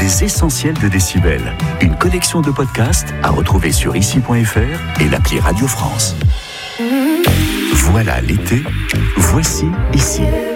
Les essentiels de Décibel. Une collection de podcasts à retrouver sur ici.fr et l'appli Radio France. Voilà l'été, voici ici.